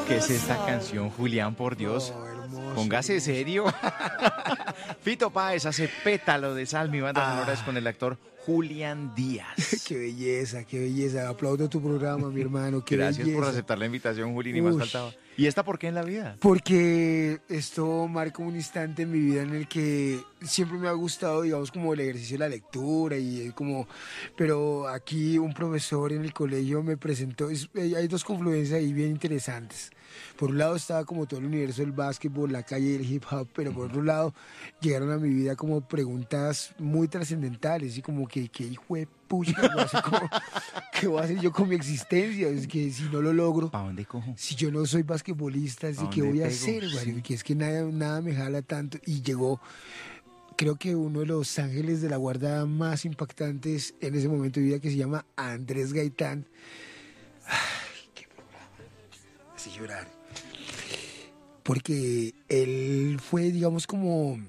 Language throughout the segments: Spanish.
¿Qué es esta canción, Julián, por Dios? Oh, hermoso. Póngase serio. Fito Páez hace Pétalo de Sal, mi banda sonora es con el actor Julián Díaz. Qué belleza, qué belleza. Aplaudo tu programa, mi hermano. Qué Gracias belleza. por aceptar la invitación, Juli, ni más Ush. faltaba. ¿Y esta por qué en la vida? Porque esto marca un instante en mi vida en el que siempre me ha gustado, digamos, como el ejercicio de la lectura y como, pero aquí un profesor en el colegio me presentó, hay dos confluencias ahí bien interesantes. Por un lado estaba como todo el universo del básquetbol, la calle y el hip hop, pero por otro lado llegaron a mi vida como preguntas muy trascendentales y como que ¿qué hijo de pucha qué voy a hacer yo con mi existencia? Es que si no lo logro, ¿Para dónde cojo? si yo no soy basquetbolista, así ¿A que dónde voy a pego? hacer, Mario? Sí. Que es que nada me jala tanto. Y llegó, creo que uno de los ángeles de la guarda más impactantes en ese momento de vida, que se llama Andrés Gaitán. Ay, qué programa. Así llorar. Porque él fue, digamos, como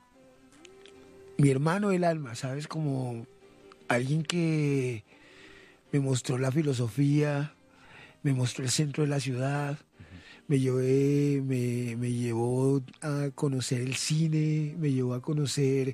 mi hermano del alma, ¿sabes? Como alguien que me mostró la filosofía, me mostró el centro de la ciudad, me llevó a conocer el cine, me llevó a conocer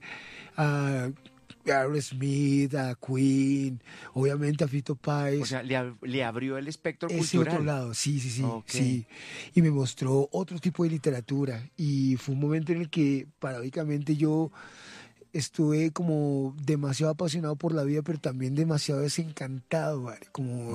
a Aerosmith, a Queen, obviamente a Fito Páez. O sea, le abrió el espectro Ese cultural. otro lado, sí, Ok. sí. Y me mostró otro tipo de literatura. Y fue un momento en el que, paradójicamente, yo estuve como demasiado apasionado por la vida, pero también demasiado desencantado, ¿vale?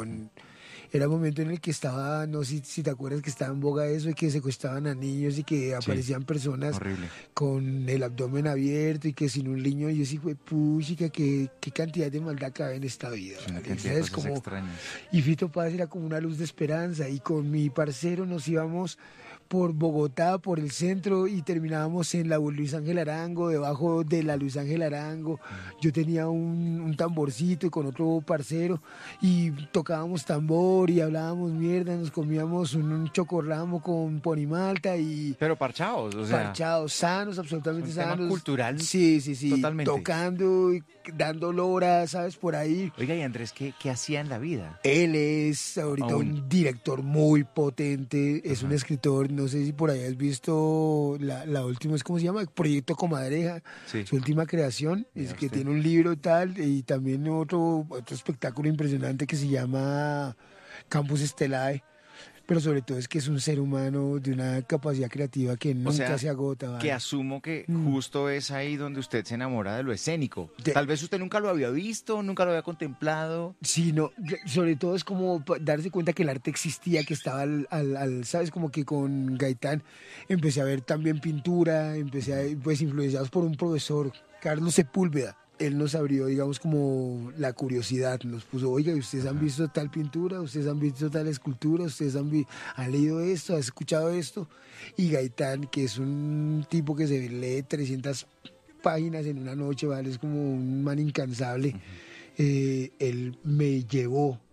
Era un momento en el que estaba, no sé si te acuerdas que estaba en boga eso y que secuestraban a niños y que aparecían personas Horrible. con el abdomen abierto y que sin un niño. Y yo sí fue, puchica, qué cantidad de maldad cabe en esta vida. Es una ¿vale? cantidad de ¿Sabes? cosas extrañas. Y Fito Páez era como una luz de esperanza y con mi parcero nos íbamos por Bogotá, por el centro y terminábamos en la Luis Ángel Arango, debajo de la Luis Ángel Arango. Yo tenía un tamborcito y con otro parcero y tocábamos tambor y hablábamos mierda, nos comíamos un chocorramo con ponimalta y Pero parchados, o sea, parchados, sanos, absolutamente es un tema sanos. cultural Sí, totalmente. tocando y dando lora, ¿sabes? Por ahí. Oiga, y Andrés, ¿qué hacía en la vida? Él es ahorita Aún. un director muy potente, es un Ajá. escritor, no sé si por ahí has visto la última, ¿cómo se llama? Proyecto Comadreja, Sí. su última creación, es Vea que usted. tiene un libro tal y también otro espectáculo impresionante que se llama Campus Estelae, pero sobre todo es que es un ser humano de una capacidad creativa que nunca sea, se agota. Que ¿vale? asumo que Mm. justo es ahí donde usted se enamora de lo escénico. De- Tal vez usted nunca lo había visto, nunca lo había contemplado. Sí, no, sobre todo es como darse cuenta que el arte existía, que estaba ¿sabes? Como que con Gaitán empecé a ver también pintura, pues influenciados por un profesor, Carlos Sepúlveda. Él nos abrió, digamos, como la curiosidad, nos puso, oiga, ¿ustedes han visto tal pintura? ¿Ustedes han visto tal escultura? ¿Ustedes han leído esto? ¿Han escuchado esto? Y Gaitán, que es un tipo que se lee 300 páginas en una noche, ¿vale? Es como un man incansable. Él me llevó